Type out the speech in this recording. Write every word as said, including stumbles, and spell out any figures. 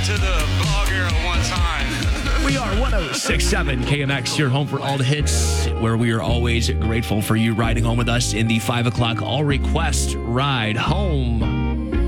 to the blog era one time. We are one oh six point seven K M X, your home for all the hits, where we are always grateful for you riding home with us in the five o'clock all request ride home.